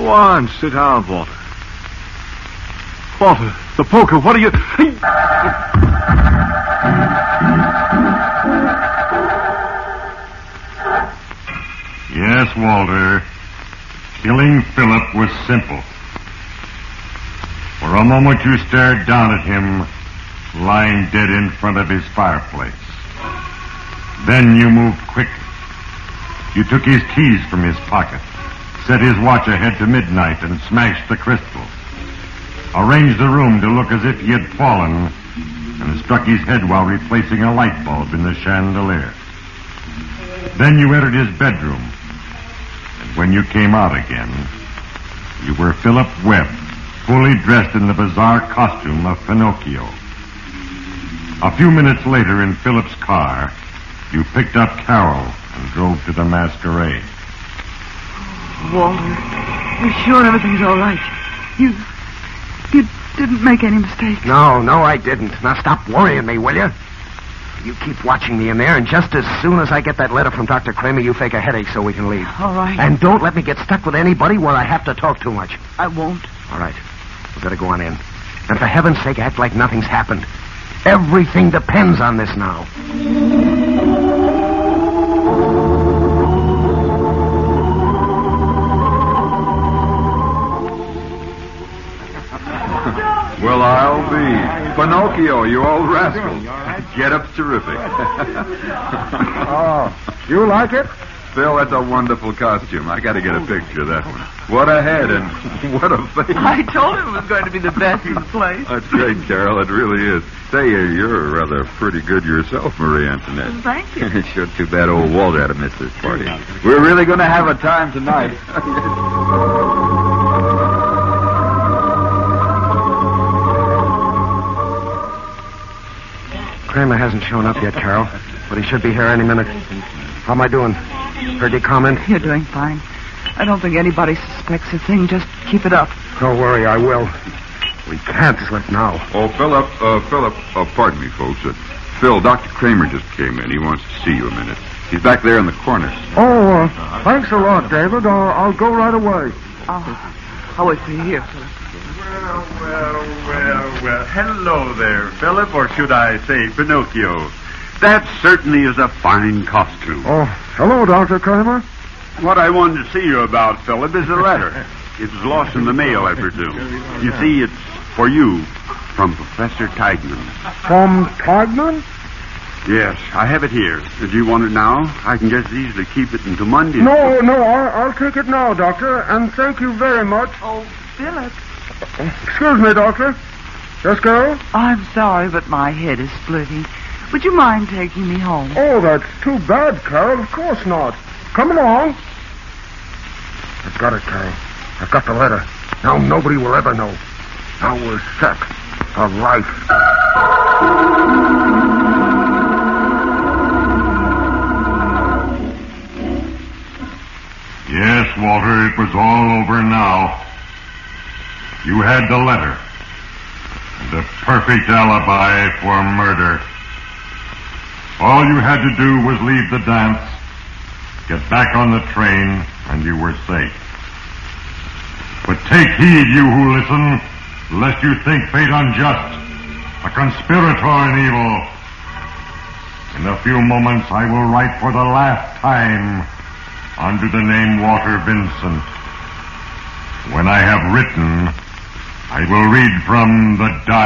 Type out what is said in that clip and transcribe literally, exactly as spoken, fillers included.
Go on, sit down, Walter. Walter, the poker, what are you... Yes, Walter. Killing Philip was simple. For a moment you stared down at him, lying dead in front of his fireplace. Then you moved quickly. You took his keys from his pocket, set his watch ahead to midnight, and smashed the crystals. Arranged the room to look as if he had fallen, and struck his head while replacing a light bulb in the chandelier. Then you entered his bedroom, and when you came out again, you were Philip Webb, fully dressed in the bizarre costume of Pinocchio. A few minutes later, in Philip's car, you picked up Carol and drove to the masquerade. Walter, you're sure everything's all right? You... you didn't make any mistakes? No, no, I didn't. Now stop worrying me, will you? You keep watching me in there, and just as soon as I get that letter from Doctor Kramer, you fake a headache so we can leave. All right. And don't let me get stuck with anybody where I have to talk too much. I won't. All right. We better go on in. And for heaven's sake, act like nothing's happened. Everything depends on this now. Well, I'll be. Pinocchio, you old rascal. Get-up's terrific. Oh, you like it? Phil, that's a wonderful costume. I got to get a picture of that one. What a head and what a face. I told him it was going to be the best in the place. That's great, Carol. It really is. Say, uh, you're rather pretty good yourself, Marie Antoinette. Thank you. It's sure too bad old Walter had to miss this party. We're really going to have a time tonight. Kramer hasn't shown up yet, Carol, but he should be here any minute. How am I doing? Heard you comment? You're doing fine. I don't think anybody suspects a thing. Just keep it up. Don't worry, I will. We can't slip now. Oh, Philip, uh, Philip, uh, pardon me, folks. Uh, Phil, Doctor Kramer just came in. He wants to see you a minute. He's back there in the corner. Oh, uh, thanks a lot, David. I'll, I'll go right away. Oh, I'll wait for you here, Philip. Well, well, well, well. Hello there, Philip, or should I say Pinocchio. That certainly is a fine costume. Oh, hello, Doctor Kramer. What I wanted to see you about, Philip, is a letter. It was lost in the mail, I presume. You see, it's for you from Professor Teigman. From Teigman? Yes, I have it here. Do you want it now? I can just easily keep it until Monday. No, no, I'll, I'll take it now, Doctor, and thank you very much. Oh, Philip. Excuse me, Doctor. Yes, Carol? I'm sorry, but my head is splitting. Would you mind taking me home? Oh, that's too bad, Carol. Of course not. Come along. I've got it, Carol. I've got the letter. Now nobody will ever know. Now we're set for life. Yes, Walter, it was all over now. You had the letter. The perfect alibi for murder. All you had to do was leave the dance, get back on the train, and you were safe. But take heed, you who listen, lest you think fate unjust, a conspirator in evil. In a few moments I will write for the last time under the name Walter Vincent. When I have written, I will read from the diary.